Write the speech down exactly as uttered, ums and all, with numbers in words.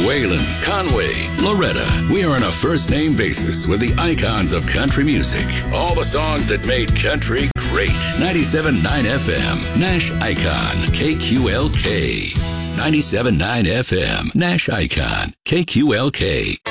Waylon, Conway, Loretta. We are on a first name basis with the icons of country music. All the songs that made country great. ninety-seven point nine F M, Nash Icon, K Q L K. ninety-seven point nine F M, Nash Icon, K Q L K.